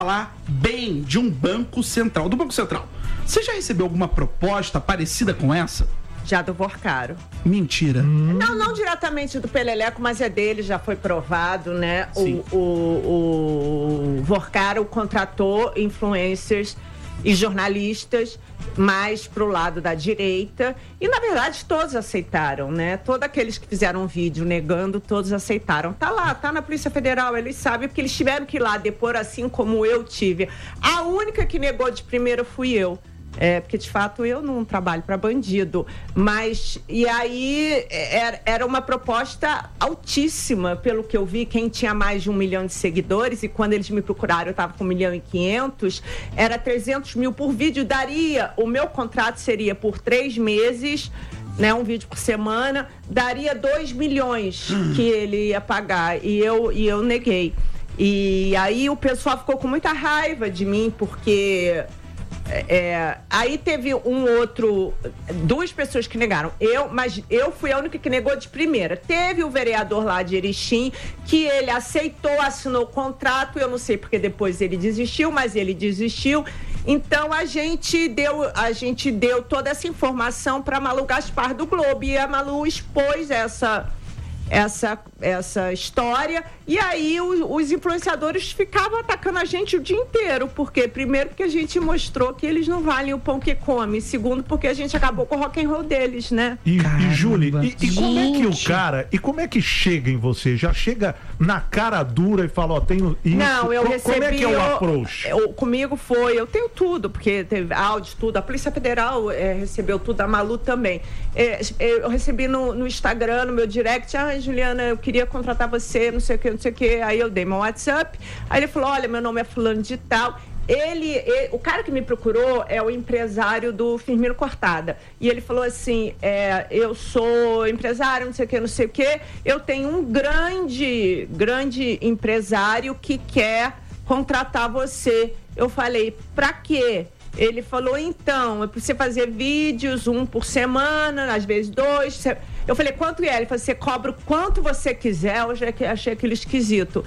Falar bem de um banco central, do Banco Central. Você já recebeu alguma proposta parecida com essa? Já do Vorcaro. Mentira. Não diretamente do Peleleco, mas é dele, já foi provado, né? O Vorcaro contratou influencers e jornalistas mais pro lado da direita, e na verdade todos aceitaram, né? Todos aqueles que fizeram um vídeo negando, todos aceitaram. Tá lá, tá na Polícia Federal, eles sabem, porque eles tiveram que ir lá depor, assim como eu tive. A única que negou de primeira fui eu. Porque de fato eu não trabalho para bandido, mas e aí era uma proposta altíssima, pelo que eu vi. Quem tinha mais de 1 milhão de seguidores, e quando eles me procuraram eu estava com 1.500.000, era 300 mil por vídeo. O meu contrato seria por 3 meses, né, um vídeo por semana, daria 2 milhões que ele ia pagar, e eu neguei. E aí o pessoal ficou com muita raiva de mim, porque aí teve duas pessoas que negaram, mas eu fui a única que negou de primeira. Teve o vereador lá de Erechim, que ele aceitou, assinou o contrato, eu não sei porque depois ele desistiu, mas ele desistiu. Então a gente deu toda essa informação para Malu Gaspar do Globo, e a Malu expôs essa história, e aí os influenciadores ficavam atacando a gente o dia inteiro. Porque primeiro, porque a gente mostrou que eles não valem o pão que come. Segundo, porque a gente acabou com o rock and roll deles, né? E Júlia, como é que como é que chega em você? Já chega na cara dura e fala, tenho isso? Não, eu recebi... Como é que é o approach? Comigo eu tenho tudo, porque teve áudio, tudo. A Polícia Federal recebeu tudo, a Malu também. Eu recebi no Instagram, no meu direct: Juliana, eu queria contratar você, não sei o que. Aí eu dei meu WhatsApp, aí ele falou: olha, meu nome é fulano de tal. O cara que me procurou é o empresário do Firmino Cortada, e ele falou assim: eu sou empresário, não sei o que, eu tenho um grande empresário que quer contratar você. Eu falei: pra quê? Ele falou: então, é pra você fazer vídeos, 1 por semana, às vezes 2. Eu falei: quanto é? Ele falou: você cobra o quanto você quiser. Eu já achei aquilo esquisito.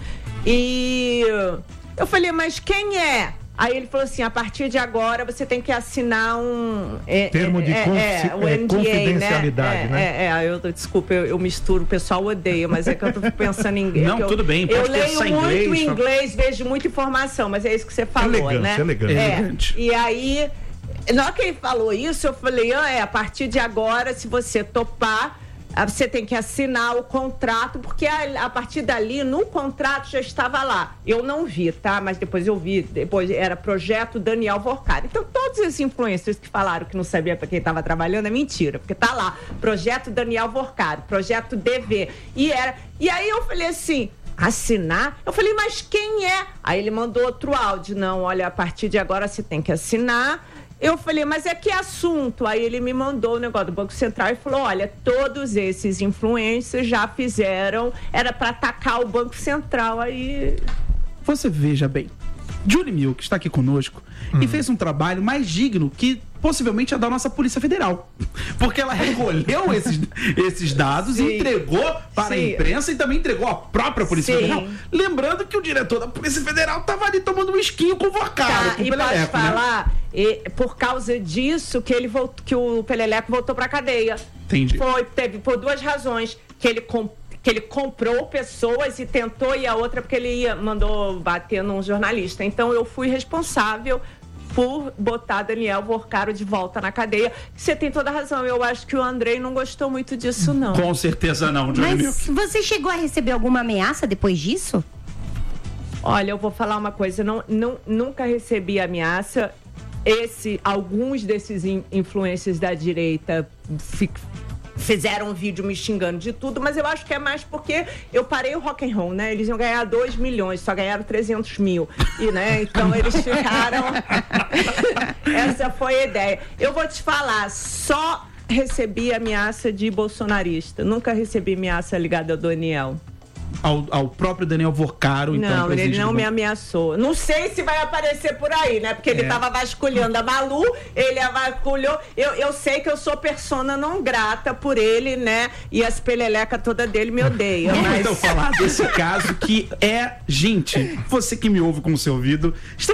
E eu falei: mas quem é? Aí ele falou assim: a partir de agora você tem que assinar um termo de NDA, confidencialidade, né? Desculpa, eu misturo, o pessoal odeia, mas é que eu tô pensando em inglês. Não, tudo bem, pode eu leio muito inglês, vejo muita informação, mas é isso que você falou, né? Elegante. E aí, na hora que ele falou isso, eu falei: a partir de agora, se você topar, você tem que assinar o contrato, porque a partir dali, no contrato já estava lá. Eu não vi, tá? Mas depois eu vi, depois era Projeto Daniel Vorcaro. Então, todos esses influencers que falaram que não sabia para quem estava trabalhando é mentira, porque tá lá, Projeto Daniel Vorcaro, Projeto DV. E aí eu falei assim: assinar? Eu falei: mas quem é? Aí ele mandou outro áudio: não, olha, a partir de agora você tem que assinar. Eu falei: mas que assunto? Aí ele me mandou o negócio do Banco Central e falou: olha, todos esses influencers já fizeram, era para atacar o Banco Central. Aí você veja bem, Julie Milk está aqui conosco e fez um trabalho mais digno que possivelmente é da nossa Polícia Federal, porque ela recolheu esses dados e entregou para a imprensa, e também entregou à própria Polícia Federal. Lembrando que o diretor da Polícia Federal estava ali tomando um esquinho com o Vorcaro. E pode falar, por causa disso que o Peleleco voltou para a cadeia. Entendi. Por 2 razões: que ele comprou pessoas e tentou, e a outra porque ele mandou bater num jornalista. Então eu fui responsável por botar Daniel Vorcaro de volta na cadeia. Você tem toda a razão, eu acho que o Andrei não gostou muito disso, não. Com certeza não, Julie Milk. Mas você chegou a receber alguma ameaça depois disso? Olha, eu vou falar uma coisa, nunca recebi ameaça. Alguns desses influencers da direita fizeram um vídeo me xingando de tudo, mas eu acho que é mais porque eu parei o rock and roll, né? Eles iam ganhar 2 milhões, só ganharam 300 mil. E, né? Então eles ficaram... Essa foi a ideia. Eu vou te falar, só recebi ameaça de bolsonarista. Nunca recebi ameaça ligada ao Daniel. ao próprio Daniel Vorcaro. Então, não, ele não me ameaçou. Não sei se vai aparecer por aí, né? Porque ele tava vasculhando a Malu, ele a vasculhou. Eu sei que eu sou persona não grata por ele, né? E as peleleca toda dele me odeia. Vamos então falar desse caso que gente, você que me ouve com o seu ouvido,